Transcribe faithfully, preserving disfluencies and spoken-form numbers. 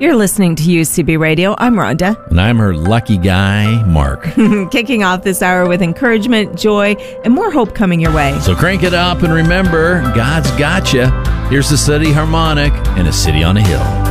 You're listening to U C B Radio. I'm Rhonda. And I'm her lucky guy, Mark. Kicking off this hour with encouragement, joy, and more hope coming your way. So crank it up and remember, God's got you. Here's the City Harmonic and a City on a Hill.